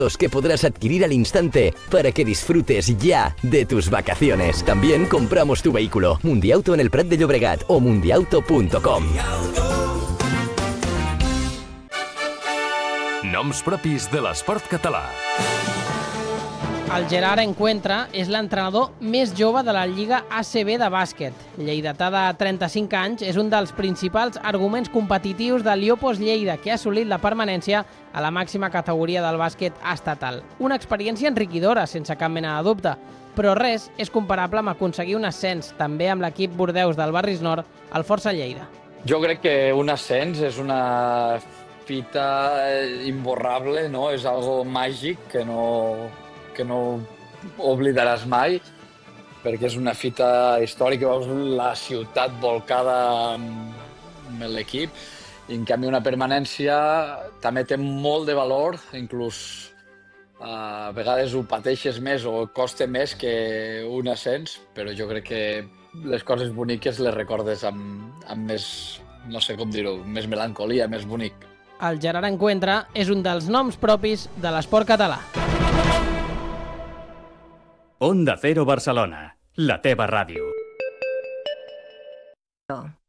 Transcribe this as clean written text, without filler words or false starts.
que podrás adquirir al instante para que disfrutes ya de tus vacaciones. También compramos tu vehículo. Mundiauto en el Prat de Llobregat o mundiauto.com. Noms propis de l'esport català. El Gerard Encuentra és l'entrenador més jove de la Lliga ACB de bàsquet. Lleidatà de 35 anys és un dels principals arguments competitius de l'Iopos Lleida, que ha assolit la permanència a la màxima categoria del bàsquet estatal. Una experiència enriquidora, sense cap mena de dubte, però res és comparable amb aconseguir un ascens, també amb l'equip Bordeus del Barris Nord, al Força Lleida. Jo crec que un ascens és una fita imborrable, no? És algo màgic que no oblidaràs mai, perquè és una fita històrica, veus la ciutat volcada amb l'equip, i en canvi una permanència també té molt de valor, inclús a vegades ho pateixes més o costa més que un ascens, però jo crec que les coses boniques les recordes amb més, no sé com dir-ho, més melancolia, més bonic. El Gerard Encuentra és un dels noms propis de l'esport català. Onda Cero Barcelona, la teva ràdio.